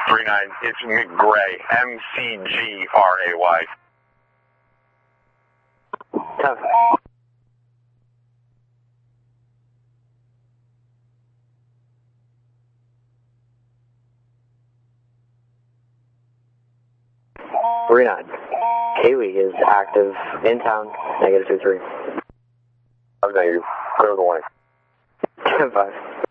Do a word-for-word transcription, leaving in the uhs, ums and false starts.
three nine, it's McGray, M C G R A Y. Tough. three nine. Kaylee is active in town, negative two three. I'm negative. Clear the warning. ten five.